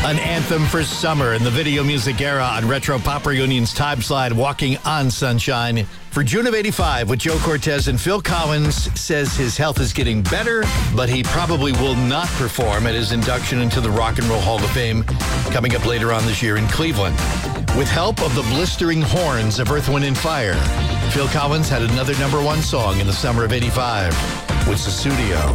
An anthem for summer in the video music era on Retro Pop Reunion's Time Slide, Walking on Sunshine. For June of '85, with Joe Cortez and Phil Collins says his health is getting better, but he probably will not perform at his induction into the Rock and Roll Hall of Fame coming up later on this year in Cleveland. With help of the blistering horns of Earth, Wind & Fire, Phil Collins had another #1 song in the summer of '85 with Sussudio.